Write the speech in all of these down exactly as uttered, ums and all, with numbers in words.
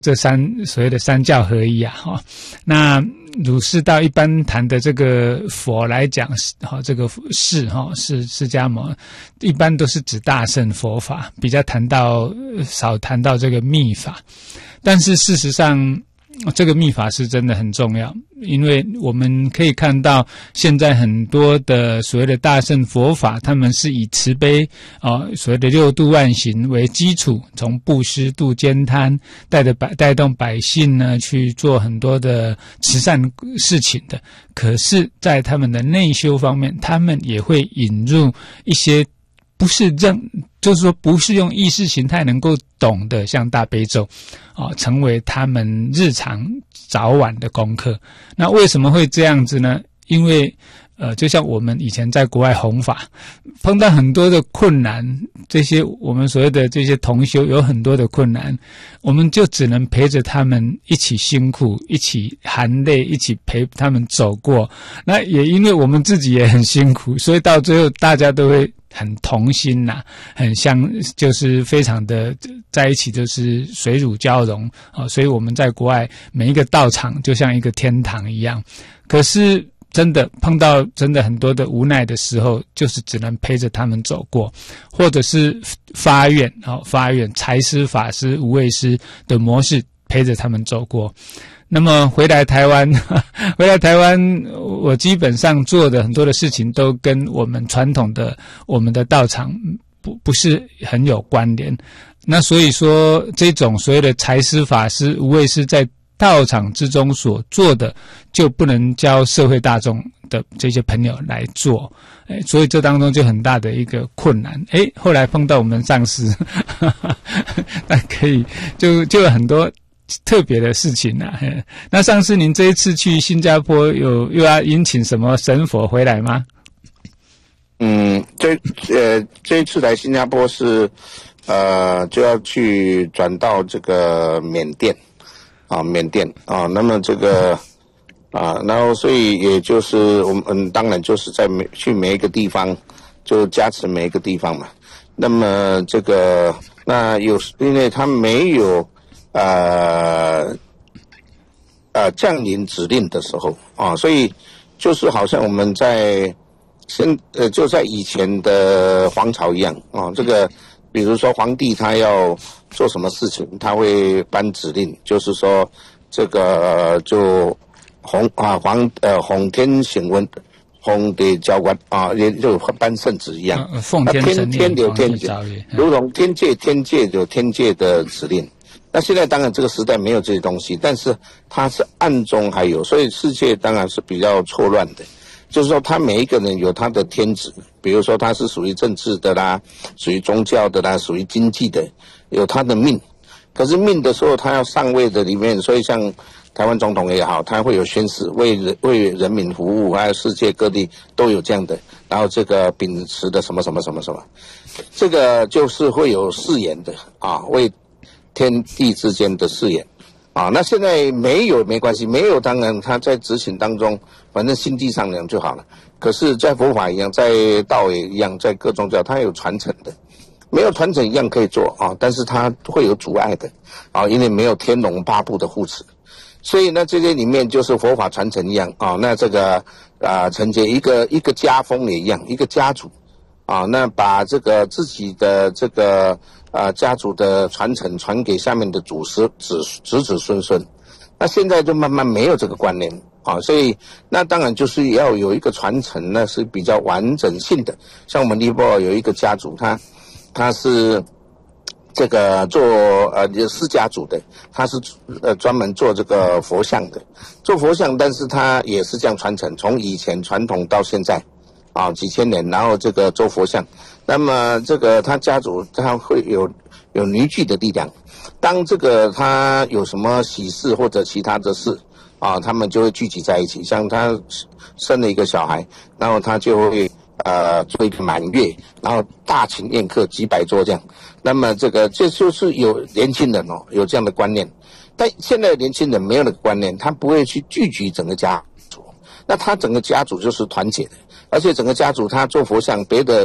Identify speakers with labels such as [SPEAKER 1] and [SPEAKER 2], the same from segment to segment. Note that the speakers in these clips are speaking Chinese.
[SPEAKER 1] 这三所谓的三教合一啊，哈，那儒释道一般谈的这个佛来讲，哈，这个释哈是释迦牟，一般都是指大乘佛法，比较谈到少谈到这个密法，但是事实上，这个密法是真的很重要，因为我们可以看到现在很多的所谓的大乘佛法，他们是以慈悲啊、呃，所谓的六度万行为基础，从布施、度慳贪，带着百带动百姓呢去做很多的慈善事情的。可是，在他们的内修方面，他们也会引入一些不是认，就是说不是用意识形态能够懂的，像大悲咒啊、哦，成为他们日常早晚的功课。那为什么会这样子呢？因为呃，就像我们以前在国外弘法，碰到很多的困难，这些我们所谓的这些同修有很多的困难，我们就只能陪着他们一起辛苦，一起含泪，一起陪他们走过。那也因为我们自己也很辛苦，所以到最后大家都会很同心呐、啊，很相，就是非常的在一起，就是水乳交融啊、哦。所以我们在国外每一个道场就像一个天堂一样。可是真的碰到真的很多的无奈的时候，就是只能陪着他们走过，或者是发愿啊、哦，发愿财师、法师、无畏师的模式陪着他们走过。那么回来台湾，回来台湾，我基本上做的很多的事情都跟我们传统的我们的道场不不是很有关联。那所以说，这种所谓的财师、法师、无畏师在道场之中所做的，就不能教社会大众的这些朋友来做，哎，所以这当中就很大的一个困难。哎，后来碰到我们上师，那可以就就有很多特别的事情啊。那上次您这一次去新加坡有又要迎请什么神佛回来吗？
[SPEAKER 2] 嗯，这呃这一次来新加坡是呃就要去转到这个缅甸啊，缅甸啊，那么这个啊，然后所以也就是我们嗯，当然就是在每去每一个地方就加持每一个地方嘛。那么这个那有因为他没有呃呃降临指令的时候啊，所以就是好像我们在现呃就在以前的皇朝一样啊，这个比如说皇帝他要做什么事情，他会颁指令，就是说这个就洪啊皇呃洪天显温，洪的教官啊，也就颁圣旨一样，
[SPEAKER 1] 嗯、奉天
[SPEAKER 2] 天天有天界，如同天界天界有天界的指令。那现在当然这个时代没有这些东西，但是它是暗中还有，所以世界当然是比较错乱的。就是说，他每一个人有他的天职，比如说他是属于政治的啦，属于宗教的啦，属于经济的，有他的命。可是命的时候，他要上位的里面，所以像台湾总统也好，他会有宣誓为人为人民服务，还有世界各地都有这样的。然后这个秉持的什么什么什么什么，这个就是会有誓言的啊，为天地之间的誓言。啊，那现在没有没关系，没有当然他在执行当中，反正心地上良就好了。可是，在佛法一样，在道也一样，在各宗教它有传承的，没有传承一样可以做啊，但是它会有阻碍的啊，因为没有天龙八部的护持。所以呢，这些里面就是佛法传承一样啊，那这个啊承接一个一个家风也一样，一个家族啊，那把这个自己的这个。啊、呃，家族的传承传给下面的祖师子子子孙孙，那现在就慢慢没有这个观念啊，所以那当然就是要有一个传承，那是比较完整性的。像我们尼泊尔有一个家族，他他是这个做呃释迦族的，他是呃专门做这个佛像的，做佛像，但是他也是这样传承，从以前传统到现在啊几千年，然后这个做佛像。那么这个他家族他会有有凝聚的力量，当这个他有什么喜事或者其他的事啊，他们就会聚集在一起。像他生了一个小孩，然后他就会呃做一个满月，然后大请宴客几百桌这样。那么这个这就是有年轻人哦有这样的观念，但现在的年轻人没有那个观念，他不会去聚集整个家族，那他整个家族就是团结的。而且整个家族他做佛像，别的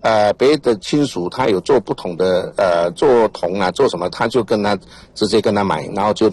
[SPEAKER 2] 呃别的亲属他有做不同的呃做铜啊做什么，他就跟他直接跟他买，然后就